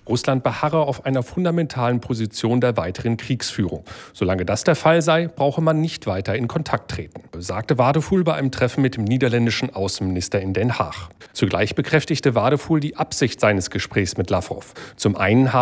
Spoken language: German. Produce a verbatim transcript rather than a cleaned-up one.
Russland beharre auf einer fundamentalen Position der weiteren Kriegsführung. Solange das der Fall sei, brauche man nicht weiter in Kontakt treten, sagte Wadephul bei einem Treffen mit dem niederländischen Außenminister in Den Haag. Zugleich bekräftigte Wadephul die Absicht seines Gesprächs mit Lavrov. Zum einen habe